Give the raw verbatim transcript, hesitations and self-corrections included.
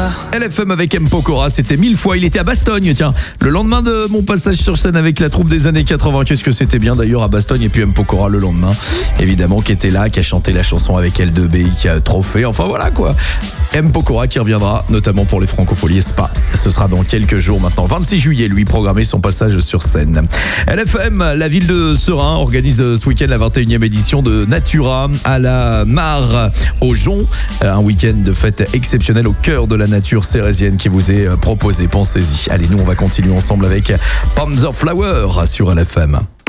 L F M avec M. Pokora, c'était mille fois. Il était à Bastogne, tiens. Le lendemain de mon passage sur scène avec la troupe des années quatre-vingts. Qu'est-ce que c'était bien d'ailleurs à Bastogne. Et puis M. Pokora le lendemain, évidemment, qui était là, qui a chanté la chanson avec L deux B I, qui a trophée. Enfin voilà quoi. M. Pokora qui reviendra, notamment pour les Francopholies Spa. Ce sera dans quelques jours maintenant. vingt-six juillet, lui, programmé son passage sur scène. L F M, la ville de Serein, organise ce week-end la vingt et unième édition de Natura à la Mare au Jonc. Un week-end de fête exceptionnel au cœur de la nature cérésienne qui vous est proposé. Pensez-y. Allez, nous, on va continuer ensemble avec Panzer Flower sur L F M.